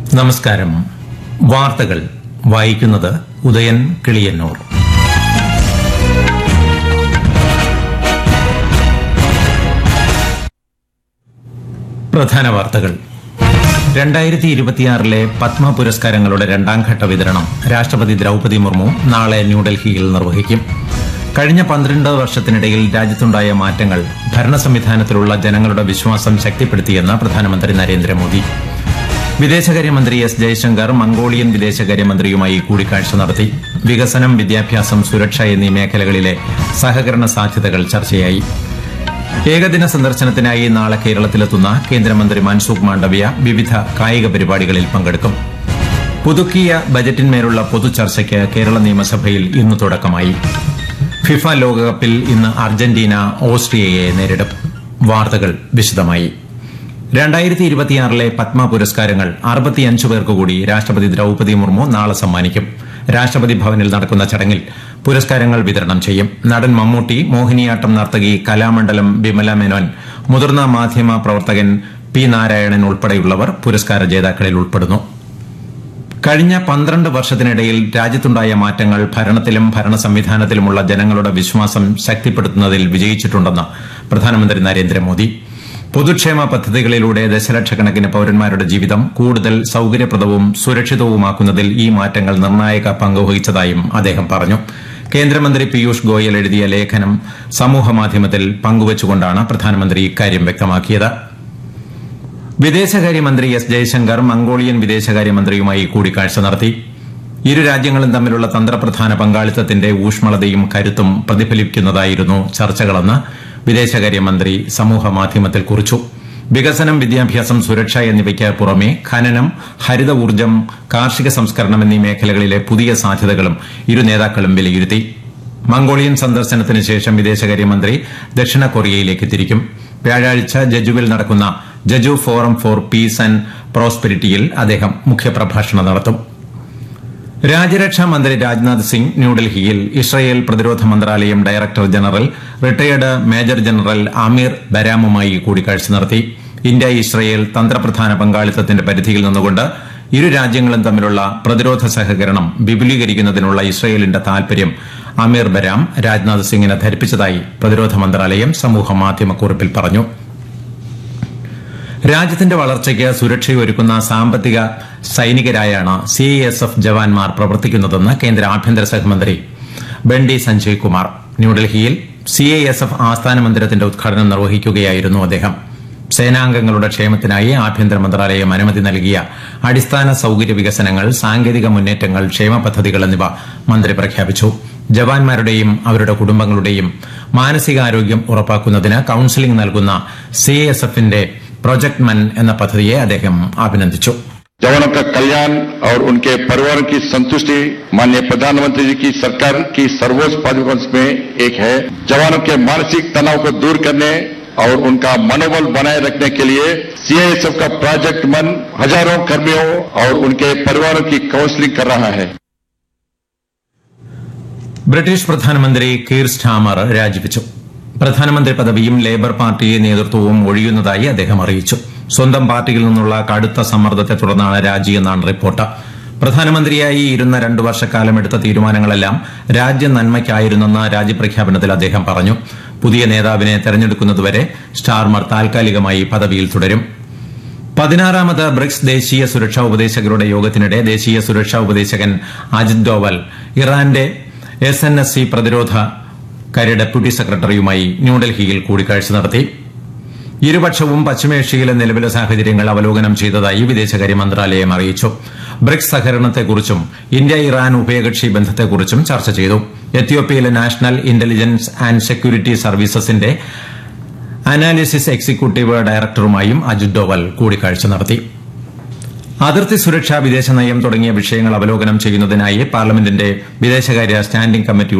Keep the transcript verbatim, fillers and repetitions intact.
നമസ്കാരം. വാർത്തകൾ വായിക്കുന്നത് ഉദയൻ കിളിയന്നൂർ. പ്രധാന വാർത്തകൾ. രണ്ടായിരത്തി ഇരുപത്തിയാറിലെ പത്മ പുരസ്കാരങ്ങളുടെ രണ്ടാംഘട്ട വിതരണം രാഷ്ട്രപതി ദ്രൌപദി മുർമു നാളെ ന്യൂഡൽഹിയിൽ നിർവഹിക്കും. കഴിഞ്ഞ പന്ത്രണ്ട് വർഷത്തിനിടയിൽ രാജ്യത്തുണ്ടായ മാറ്റങ്ങൾ ഭരണ സംവിധാനത്തിലുള്ള ജനങ്ങളുടെ വിശ്വാസം ശക്തിപ്പെടുത്തിയെന്ന് പ്രധാനമന്ത്രി നരേന്ദ്രമോദി. വിദേശകാര്യമന്ത്രി എസ് ജയശങ്കർ മംഗോളിയൻ വിദേശകാര്യമന്ത്രിയുമായി കൂടിക്കാഴ്ച നടത്തി. വികസനം, വിദ്യാഭ്യാസം, സുരക്ഷ എന്നീ മേഖലകളിലെ സഹകരണ സാധ്യതകൾ ചർച്ചയായി. ഏകദിന സന്ദർശനത്തിനായി നാളെ കേരളത്തിലെത്തുന്ന കേന്ദ്രമന്ത്രി മൻസുഖ് മാണ്ഡവ്യ വിവിധ കായിക പരിപാടികളിൽ പങ്കെടുക്കും. പുതുക്കിയ ബജറ്റിന്മേലുള്ള പൊതുചർച്ചയ്ക്ക് കേരള നിയമസഭയിൽ ഇന്ന് തുടക്കമായി. ഫിഫ ലോകകപ്പിൽ ഇന്ന് അർജന്റീന ഓസ്ട്രിയയെ നേരിടും. വാർത്തകൾ വിശദമായി. രണ്ടായിരത്തി ഇരുപത്തിയാറിലെ പത്മ പുരസ്കാരങ്ങൾ അറുപത്തിയഞ്ച് പേർക്ക് കൂടി രാഷ്ട്രപതി ദ്രൌപദി മുർമു നാളെ സമ്മാനിക്കും. രാഷ്ട്രപതി ഭവനിൽ നടക്കുന്ന ചടങ്ങിൽ പുരസ്കാരങ്ങൾ വിതരണം ചെയ്യും. നടൻ മമ്മൂട്ടി, മോഹിനിയാട്ടം നർത്തകി കലാമണ്ഡലം ബിമല മേനോൻ, മുതിർന്ന മാധ്യമ പ്രവർത്തകൻ പി നാരായണൻ ഉൾപ്പെടെയുള്ളവർ പുരസ്കാര ജേതാക്കളിൽ ഉൾപ്പെടുന്നു. കഴിഞ്ഞ പന്ത്രണ്ട് വർഷത്തിനിടയിൽ രാജ്യത്തുണ്ടായ മാറ്റങ്ങൾ ഭരണത്തിലും ഭരണ സംവിധാനത്തിലുമുള്ള ജനങ്ങളുടെ വിശ്വാസം ശക്തിപ്പെടുത്തുന്നതിൽ വിജയിച്ചിട്ടുണ്ടെന്ന് പ്രധാനമന്ത്രി നരേന്ദ്രമോദി. പൊതുക്ഷേമ പദ്ധതികളിലൂടെ ദശലക്ഷക്കണക്കിന് പൌരന്മാരുടെ ജീവിതം കൂടുതൽ സൌകര്യപ്രദവും സുരക്ഷിതവുമാക്കുന്നതിൽ ഈ മാറ്റങ്ങൾ നിർണായക പങ്കുവഹിച്ചതായും അദ്ദേഹം പറഞ്ഞു. കേന്ദ്രമന്ത്രി പീയൂഷ് ഗോയൽ എഴുതിയ ലേഖനം സമൂഹമാധ്യമത്തിൽ പങ്കുവച്ചുകൊണ്ടാണ് പ്രധാനമന്ത്രി ഇക്കാര്യം വ്യക്തമാക്കിയത്. വിദേശകാര്യമന്ത്രി എസ് ജയശങ്കർ മംഗോളിയൻ വിദേശകാര്യമന്ത്രിയുമായി കൂടിക്കാഴ്ച നടത്തി. ഇരു രാജ്യങ്ങളും തമ്മിലുള്ള തന്ത്രപ്രധാന പങ്കാളിത്തത്തിന്റെ ഊഷ്മളതയും കരുത്തും പ്രതിഫലിക്കുന്നതായിരുന്നു ചർച്ചകളെന്ന് വിദേശകാര്യമന്ത്രി സമൂഹമാധ്യമത്തിൽ കുറിച്ചു. വികസനം, വിദ്യാഭ്യാസം, സുരക്ഷ എന്നിവയ്ക്ക് പുറമെ ഖനനം, ഹരിത ഊർജ്ജം, കാർഷിക സംസ്കരണം എന്നീ മേഖലകളിലെ പുതിയ സാധ്യതകളും ഇരു നേതാക്കളും വിലയിരുത്തി. മംഗോളിയൻ സന്ദർശനത്തിന് ശേഷം വിദേശകാര്യമന്ത്രി ദക്ഷിണ കൊറിയയിലേക്ക് തിരിക്കും. വ്യാഴാഴ്ച ജജുവിൽ നടക്കുന്ന ജജു ഫോറം ഫോർ പീസ് ആൻഡ് പ്രോസ്പെരിറ്റിയിൽ അദ്ദേഹം മുഖ്യപ്രഭാഷണം നടത്തും. രാജ്യരക്ഷാ മന്ത്രി രാജ്നാഥ് സിംഗ് ന്യൂഡൽഹിയിൽ ഇസ്രയേൽ പ്രതിരോധ മന്ത്രാലയം director general retired major general Aamir ബരാമുമായി കൂടിക്കാഴ്ച നടത്തി. ഇന്ത്യ ഇസ്രയേൽ തന്ത്രപ്രധാന പങ്കാളിത്തത്തിന്റെ പരിധിയിൽ നിന്നുകൊണ്ട് ഇരു രാജ്യങ്ങളും തമ്മിലുള്ള പ്രതിരോധ സഹകരണം വിപുലീകരിക്കുന്നതിനുള്ള ഇസ്രയേലിന്റെ താൽപര്യം ആമീർ ബരാം രാജ്നാഥ് സിംഗിനെ ധരിപ്പിച്ചതായി പ്രതിരോധ മന്ത്രാലയം സമൂഹമാധ്യമക്കുറിപ്പിൽ പറഞ്ഞു. രാജ്യത്തിന്റെ വളർച്ചയ്ക്ക് സുരക്ഷയൊരുക്കുന്ന സാമ്പത്തിക സൈനികരായാണ് സി ഐ എസ് എഫ് ജവാന്മാർ പ്രവർത്തിക്കുന്നതെന്ന് കേന്ദ്ര ആഭ്യന്തര സഹമന്ത്രി ബണ്ടി സഞ്ജയ് കുമാർ. ന്യൂഡൽഹിയിൽ സി ഐ എസ് എഫ് ആസ്ഥാന മന്ദിരത്തിന്റെ ഉദ്ഘാടനം നിർവഹിക്കുകയായിരുന്നു അദ്ദേഹം. സേനാംഗങ്ങളുടെ ക്ഷേമത്തിനായി ആഭ്യന്തര മന്ത്രാലയം അനുമതി നൽകിയ അടിസ്ഥാന സൌകര്യ വികസനങ്ങൾ, സാങ്കേതിക മുന്നേറ്റങ്ങൾ, ക്ഷേമ പദ്ധതികൾ എന്നിവ മന്ത്രി പ്രഖ്യാപിച്ചു. ജവാന്മാരുടെയും അവരുടെ കുടുംബങ്ങളുടെയും മാനസികാരോഗ്യം ഉറപ്പാക്കുന്നതിന് കൌൺസിലിംഗ് നൽകുന്ന സി ഐ എസ് എഫിന്റെ प्रोजेक्ट मन एന്ന പദ്ധതിയെ അദ്ദേഹം അഭിനന്ദിച്ചു. जवानों का कल्याण और उनके परिवारों की संतुष्टि माननीय प्रधानमंत्री जी की सरकार की सर्वोच्च प्राथमिकता में एक है. जवानों के मानसिक तनाव को दूर करने और उनका मनोबल बनाए रखने के लिए सी आई एस एफ का प्रोजेक्ट मन हजारों कर्मियों और उनके परिवारों की काउंसलिंग कर रहा है. ബ്രിട്ടീഷ് പ്രധാനമന്ത്രി കീർ സ്റ്റാമർ രാജിവെച്ചു. പ്രധാനമന്ത്രി പദവിയും ലേബർ പാർട്ടി നേതൃത്വവും ഒഴിയുന്നതായി അദ്ദേഹം അറിയിച്ചു. സ്വന്തം പാർട്ടിയിൽ നിന്നുള്ള കടുത്ത സമ്മർദ്ദത്തെ തുടർന്നാണ് രാജിയെന്നാണ് റിപ്പോർട്ട്. പ്രധാനമന്ത്രിയായി ഇരുന്ന രണ്ടു വർഷക്കാലം എടുത്ത തീരുമാനങ്ങളെല്ലാം രാജ്യ നന്മയ്ക്കായിരുന്നെന്ന് രാജ്യപ്രഖ്യാപനത്തിൽ അദ്ദേഹം പറഞ്ഞു. പുതിയ നേതാവിനെ തെരഞ്ഞെടുക്കുന്നതുവരെ സ്റ്റാർമർ താൽക്കാലികമായി പദവിയിൽ തുടരും. പതിനാറാമത് ബ്രിക്സ് ദേശീയ സുരക്ഷാ ഉപദേശകരുടെ യോഗത്തിനിടെ ദേശീയ സുരക്ഷാ ഉപദേശകൻ അജിത് ഡോവൽ ഇറാന്റെ എസ് എൻ എസ് സി പ്രതിരോധ കാര്യ ഡെപ്യൂട്ടി സെക്രട്ടറിയുമായി ന്യൂഡൽഹിയിൽ കൂടിക്കാഴ്ച നടത്തി. ഇരുപക്ഷവും പശ്ചിമേഷ്യയിലെ നിലവിലെ സാഹചര്യങ്ങൾ അവലോകനം ചെയ്തതായി വിദേശകാര്യ മന്ത്രാലയം അറിയിച്ചു. ബ്രിക്സ് സഹകരണത്തെക്കുറിച്ചും ഇന്ത്യ ഇറാൻ ഉഭയകക്ഷി ബന്ധത്തെക്കുറിച്ചും ചർച്ച ചെയ്തു. എത്യോപ്യയിലെ national intelligence and security സർവീസസിന്റെ analysis executive ഡയറക്ടറുമായും Ajith Doval കൂടിക്കാഴ്ച നടത്തി. അതിർത്തി സുരക്ഷ, വിദേശനയം തുടങ്ങിയ വിഷയങ്ങൾ അവലോകനം ചെയ്യുന്നതിനായി പാർലമെന്റിന്റെ വിദേശകാര്യ സ്റ്റാൻഡിംഗ് കമ്മിറ്റിയുടെ